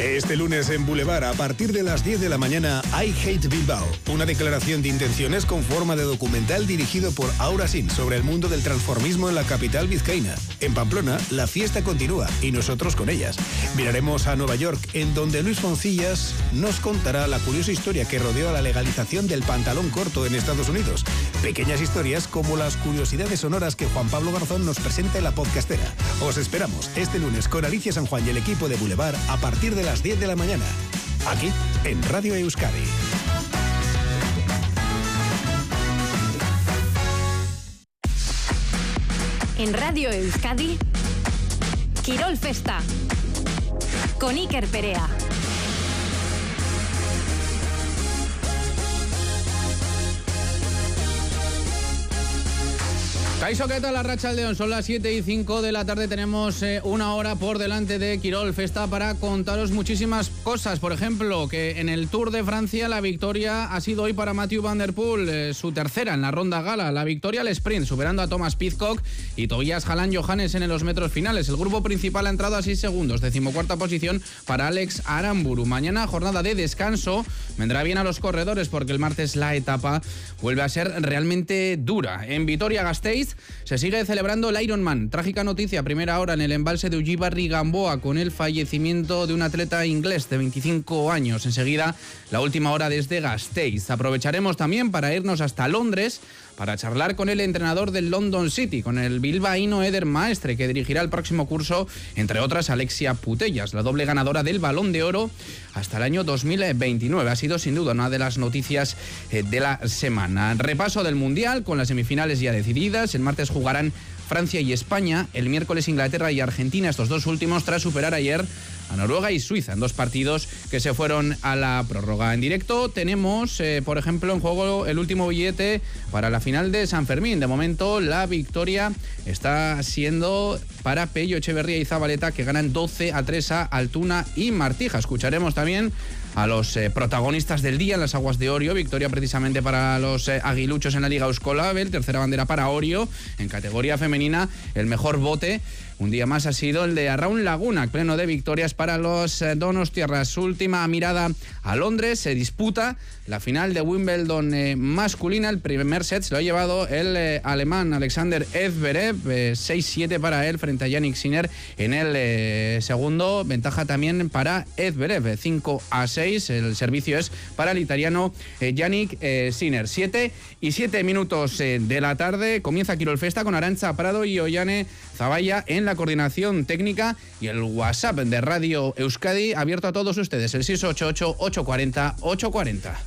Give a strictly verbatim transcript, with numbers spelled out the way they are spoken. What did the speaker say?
Este lunes en Boulevard, a partir de las diez de la mañana, I Hate Bilbao, una declaración de intenciones con forma de documental dirigido por Aura Sin sobre el mundo del transformismo en la capital vizcaína. En Pamplona, la fiesta continúa y nosotros con ellas. Miraremos a Nueva York, en donde Luis Foncillas nos contará la curiosa historia que rodeó a la legalización del pantalón corto en Estados Unidos. Pequeñas historias como las curiosidades sonoras que Juan Pablo Garzón nos presenta en la podcastera. Os esperamos este lunes con Alicia San Juan y el equipo de Boulevard a partir de las diez de la mañana, aquí en Radio Euskadi. En Radio Euskadi, Quirol Festa, con Iker Perea. Kaixo, ¿qué tal? La Arratsaldeon, son las siete y cinco de la tarde, tenemos eh, una hora por delante de Quirol Festa para contaros muchísimas cosas. Por ejemplo, que en el Tour de Francia la victoria ha sido hoy para Mathieu Van Der Poel, eh, su tercera en la ronda gala. La victoria al sprint, superando a Thomas Pidcock y Tobias Halland Johannessen en los metros finales. El grupo principal ha entrado a seis segundos, decimocuarta posición para Alex Aramburu. Mañana jornada de descanso, vendrá bien a los corredores porque el martes la etapa vuelve a ser realmente dura. En Vitoria-Gasteiz se sigue celebrando el Ironman. Trágica noticia, primera hora en el embalse de Ullibarri-Gamboa con el fallecimiento de un atleta inglés de veinticinco años. Enseguida, la última hora desde Gasteiz. Aprovecharemos también para irnos hasta Londres para charlar con el entrenador del London City, con el bilbaíno Eder Maestre, que dirigirá el próximo curso, entre otras, Alexia Putellas, la doble ganadora del Balón de Oro hasta el año dos mil veintinueve. Ha sido sin duda una de las noticias de la semana. Repaso del Mundial con las semifinales ya decididas. El martes jugarán Francia y España, el miércoles Inglaterra y Argentina, estos dos últimos tras superar ayer a Noruega y Suiza en dos partidos que se fueron a la prórroga. En directo tenemos, eh, por ejemplo, en juego el último billete para la final de San Fermín. De momento la victoria está siendo para Pello Echeverría y Zabaleta, que ganan doce a tres a Altuna y Martija. Escucharemos también a los eh, protagonistas del día en las aguas de Orio. Victoria precisamente para los eh, aguiluchos en la Liga Euskolabel, tercera bandera para Orio. En categoría femenina, el mejor bote un día más ha sido el de Arraun Laguna, pleno de victorias para los eh, donostiarras. Última mirada a Londres, se disputa la final de Wimbledon eh, masculina. El primer set se lo ha llevado el eh, alemán Alexander Zverev, eh, seis siete para él frente a Yannick Sinner. En el eh, segundo, ventaja también para Zverev, cinco a seis. El servicio es para el italiano eh, Yannick eh, Sinner. siete y siete minutos eh, de la tarde. Comienza Quirol Festa con Arantxa Prado y Ollane Zaballa en la coordinación técnica y el WhatsApp de Radio Euskadi abierto a todos ustedes, el seis ocho ocho, ocho cuatro cero, ocho cuatro cero.